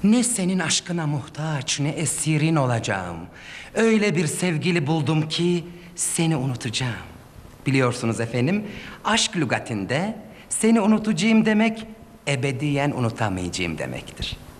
Ne senin aşkına muhtaç, ne esirin olacağım. Öyle bir sevgili buldum ki seni unutacağım. Biliyorsunuz efendim, aşk lügatinde seni unutacağım demek, ebediyen unutamayacağım demektir.